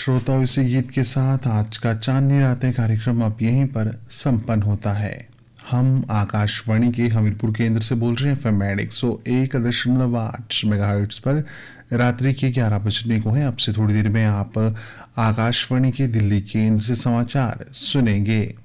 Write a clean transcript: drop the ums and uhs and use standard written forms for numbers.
श्रोताओं, इसी गीत के साथ आज का चांदनी रातें कार्यक्रम अब यहीं पर संपन्न होता है। हम आकाशवाणी के हमीरपुर केंद्र से बोल रहे हैं एफएम बैंड 101.8 मेगाहर्ट्ज पर। रात्रि के 11 बजने को है। अब से थोड़ी देर में आप आकाशवाणी के दिल्ली केंद्र से समाचार सुनेंगे।